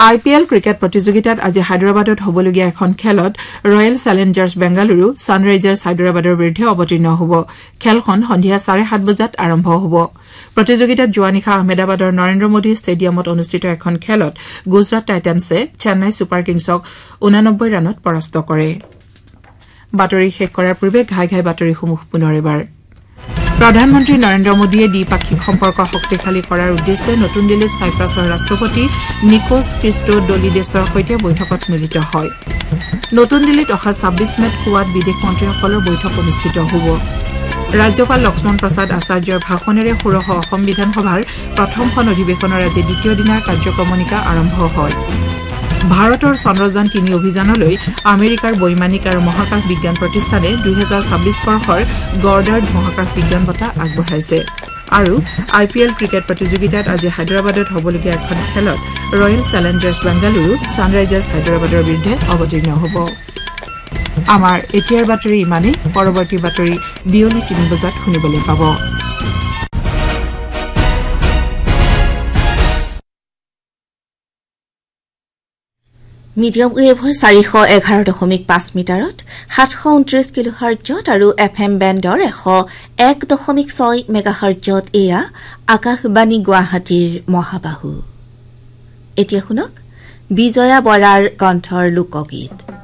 IPL cricket প্ৰতিযোগিতাত আজি হায়দৰাবাদত হবলগীয়া এখন খেলত ৰয়েল ছেলেঞ্জাৰ্ছ বেংগালুৰু ছানৰাইজাৰ্ছ হায়দৰাবাদৰ বিৰুদ্ধে অৱতীৰ্ণ হ'ব খেলখন সন্ধিয়া 7:30 বজাত আৰম্ভ হ'ব প্ৰতিযোগিতাত যোৱা নিশা আহমেদাবাদৰ নৰেন্দ্ৰ মোদী ষ্টেডিয়ামত অনুষ্ঠিত এখন খেলত গুজৰাট টাইটান্ছে চেন্নাই ছুপাৰ কিংছক 89 ৰানত পৰাস্ত কৰে বাতৰি শেষ কৰাৰ পূৰ্বে ঘাই বাতৰিসমূহ পুনৰ এবাৰ প্ৰধানমন্ত্ৰী নৰেন্দ্ৰ মোদীয়ে দ্বিপাক্ষিক সম্পৰ্ক শক্তিশালী কৰাৰ উদ্দেশ্যে নতুন দিল্লীত ছাইপ্ৰাছৰ ৰাষ্ট্ৰপতি নিকোছ ক্ৰিষ্টোডলিডেছৰ সৈতে বৈঠকত মিলিত হয় নতুন দিল্লীত অহা 26 মেত পুৱাত বিদেশ মন্ত্ৰীসকলৰ বৈঠক অনুষ্ঠিত হ'ব ৰাজ্যপাল লক্ষ্মণ প্ৰসাদ আচাৰ্যৰ ভাষণেৰে ষোড়শ অসম বিধানসভাৰ প্ৰথমখন অধিৱেশনৰ আজি দ্বিতীয় দিনাৰ কাৰ্যক্ৰমণিকা আৰম্ভ হয় ভাৰতৰ চন্দ্ৰযান ৩ অভিযানলৈ আমেৰিকাৰ বৈমানিক আৰু মহাকাশ বিজ্ঞান প্ৰতিষ্ঠানে 2026 বৰ্ষৰ গৰ্ডাৰ্ড মহাকাশ বিজ্ঞান বঁটা আগবঢ়াইছে আৰু IPL ক্ৰিকেট প্ৰতিযোগিতাত আজি হায়দৰাবাদত হবলগীয়া এখন খেলত ৰয়েল ছেলেঞ্জাৰ্ছ বেংগালুৰু ছানৰাইজাৰ্ছ হায়দৰাবাদৰ বিৰুদ্ধে অৱতীৰ্ণ হ'ব আমাৰ এতিয়াৰ বাতৰি ইমানেই পৰৱৰ্তী বাতৰি বিয়লি ৩ বজাত শুনিবলৈ পাব মিডিয়াম ৱেভৰ 411.5 মিটাৰত 729 কিলোহাৰ্টজত আৰু FM বেণ্ডৰ 101.6 মেগাহাৰ্টজত এয়া আকাশবাণী গুৱাহাটীৰ মহাবাহু এতিয়া শুনক বিজয়া বৰাৰ কণ্ঠৰ লোকগীত